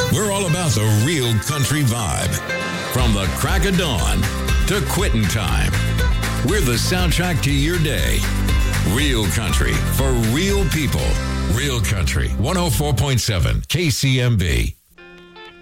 We're all about the real country vibe. From the crack of dawn to quitting time. We're the soundtrack to your day. Real country for real people. Real country. 104.7 KCMB.